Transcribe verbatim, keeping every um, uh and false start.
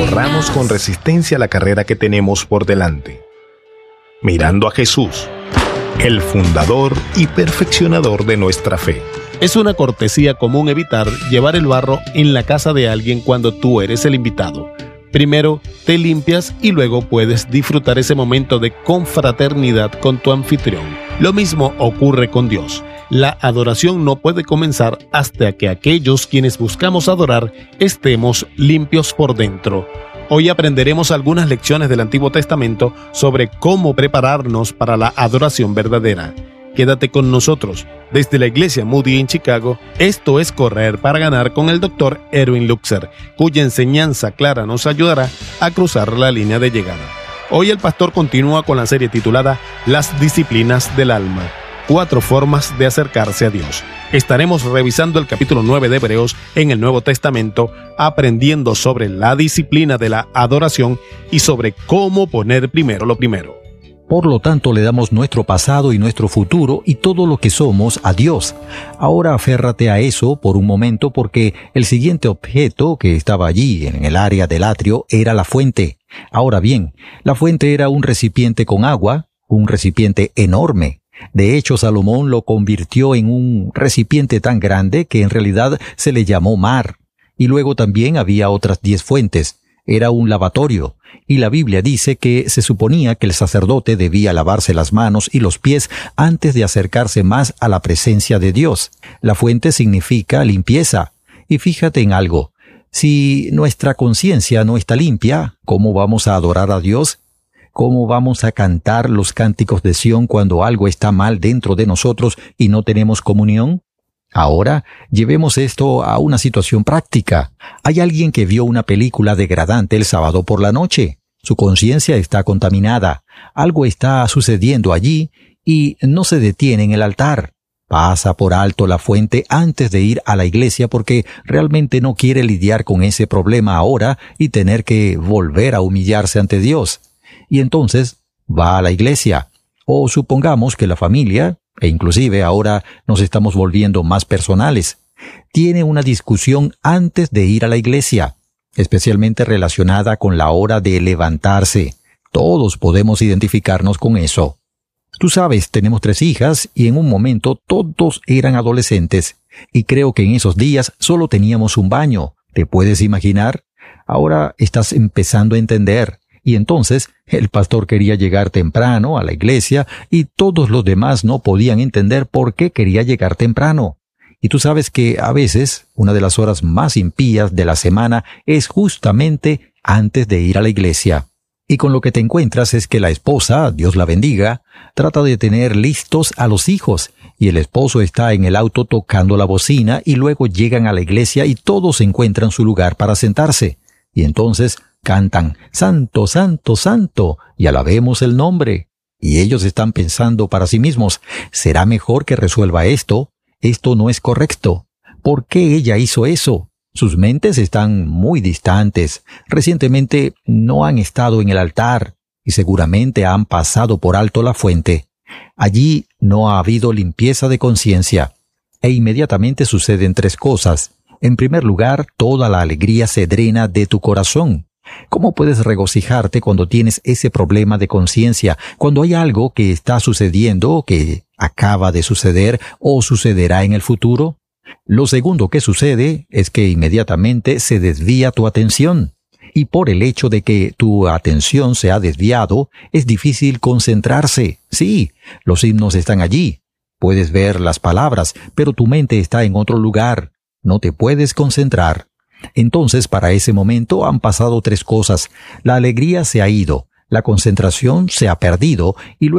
corramos con resistencia la carrera que tenemos por delante, mirando a Jesús, el fundador y perfeccionador de nuestra fe. Es una cortesía común evitar llevar el barro en la casa de alguien cuando tú eres el invitado. Primero te limpias y luego puedes disfrutar ese momento de confraternidad con tu anfitrión. Lo mismo ocurre con Dios. La adoración no puede comenzar hasta que aquellos quienes buscamos adorar estemos limpios por dentro. Hoy aprenderemos algunas lecciones del Antiguo Testamento sobre cómo prepararnos para la adoración verdadera. Quédate con nosotros. Desde la Iglesia Moody en Chicago, esto es Correr para Ganar con el doctor Erwin Luxer, cuya enseñanza clara nos ayudará a cruzar la línea de llegada. Hoy el pastor continúa con la serie titulada Las disciplinas del alma. Cuatro formas de acercarse a Dios. Estaremos revisando el capítulo nueve de Hebreos en el Nuevo Testamento, aprendiendo sobre la disciplina de la adoración y sobre cómo poner primero lo primero. Por lo tanto, le damos nuestro pasado y nuestro futuro y todo lo que somos a Dios. Ahora aférrate a eso por un momento, porque el siguiente objeto que estaba allí en el área del atrio era la fuente. Ahora bien, la fuente era un recipiente con agua, un recipiente enorme. De hecho, Salomón lo convirtió en un recipiente tan grande que en realidad se le llamó mar. Y luego también había otras diez fuentes. Era un lavatorio, y la Biblia dice que se suponía que el sacerdote debía lavarse las manos y los pies antes de acercarse más a la presencia de Dios. La fuente significa limpieza. Y fíjate en algo, si nuestra conciencia no está limpia, ¿cómo vamos a adorar a Dios? ¿Cómo vamos a cantar los cánticos de Sión cuando algo está mal dentro de nosotros y no tenemos comunión? Ahora, llevemos esto a una situación práctica. Hay alguien que vio una película degradante el sábado por la noche. Su conciencia está contaminada. Algo está sucediendo allí y no se detiene en el altar. Pasa por alto la fuente antes de ir a la iglesia porque realmente no quiere lidiar con ese problema ahora y tener que volver a humillarse ante Dios. Y entonces va a la iglesia. O supongamos que la familia, e inclusive ahora nos estamos volviendo más personales, tiene una discusión antes de ir a la iglesia, especialmente relacionada con la hora de levantarse. Todos podemos identificarnos con eso. Tú sabes, tenemos tres hijas y en un momento todos eran adolescentes, y creo que en esos días solo teníamos un baño. ¿Te puedes imaginar? Ahora estás empezando a entender. Y entonces el pastor quería llegar temprano a la iglesia y todos los demás no podían entender por qué quería llegar temprano. Y tú sabes que a veces una de las horas más impías de la semana es justamente antes de ir a la iglesia. Y con lo que te encuentras es que la esposa, Dios la bendiga, trata de tener listos a los hijos, y el esposo está en el auto tocando la bocina y luego llegan a la iglesia y todos encuentran su lugar para sentarse. Y entonces cantan, Santo, Santo, Santo, y alabemos el nombre. Y ellos están pensando para sí mismos, ¿será mejor que resuelva esto? Esto no es correcto. ¿Por qué ella hizo eso? Sus mentes están muy distantes. Recientemente no han estado en el altar y seguramente han pasado por alto la fuente. Allí no ha habido limpieza de conciencia. E inmediatamente suceden tres cosas. En primer lugar, toda la alegría se drena de tu corazón. ¿Cómo puedes regocijarte cuando tienes ese problema de conciencia, cuando hay algo que está sucediendo, que acaba de suceder o sucederá en el futuro? Lo segundo que sucede es que inmediatamente se desvía tu atención. Y por el hecho de que tu atención se ha desviado, es difícil concentrarse. Sí, los himnos están allí. Puedes ver las palabras, pero tu mente está en otro lugar. No te puedes concentrar. Entonces, para ese momento han pasado tres cosas. La alegría se ha ido, la concentración se ha perdido y luego